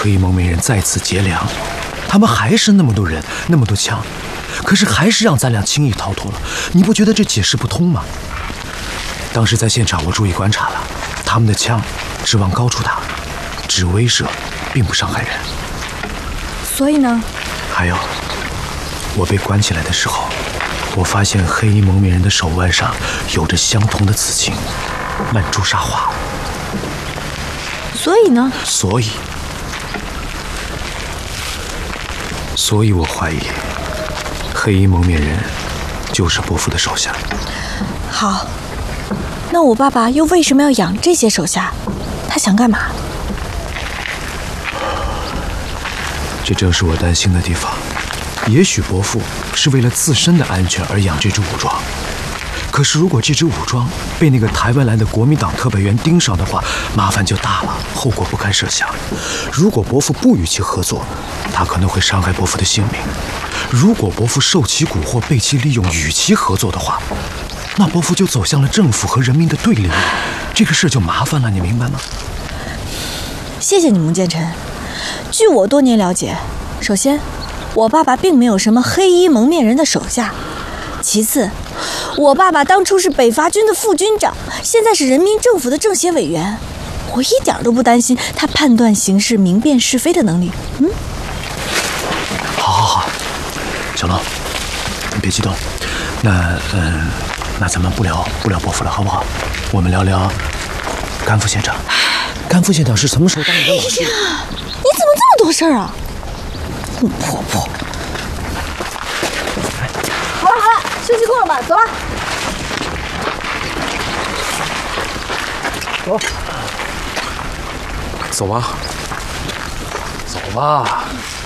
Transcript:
黑衣蒙面人再次劫粮，他们还是那么多人，那么多枪，可是还是让咱俩轻易逃脱了。你不觉得这解释不通吗？当时在现场我注意观察了，他们的枪只往高处打，只威慑，并不伤害人。 所以呢？ 还有，我被关起来的时候，我发现黑衣蒙面人的手腕上有着相同的刺青，曼珠沙华。 所以呢？ 所以我怀疑黑衣蒙面人就是伯父的手下。 好，那我爸爸又为什么要养这些手下？他想干嘛？ 这正是我担心的地方。也许伯父是为了自身的安全而养这支武装，可是如果这支武装被那个台湾来的国民党特派员盯上的话，麻烦就大了，后果不堪设想。如果伯父不与其合作，他可能会伤害伯父的性命；如果伯父受其蛊惑，被其利用，与其合作的话，那伯父就走向了政府和人民的对立面，这个事就麻烦了，你明白吗？ 谢谢你，蒙建成。据我多年了解，首先，我爸爸并没有什么黑衣蒙面人的手下；其次，我爸爸当初是北伐军的副军长，现在是人民政府的政协委员，我一点都不担心他判断形势、明辨是非的能力。 好，小龙，你别激动。那咱们不聊伯父了，好不好？我们聊聊甘副县长。甘副县长是什么时候当你的老师？ 哎呀，你怎么这么多事儿啊？婆婆。好了，休息够了吧？走吧。 走吧。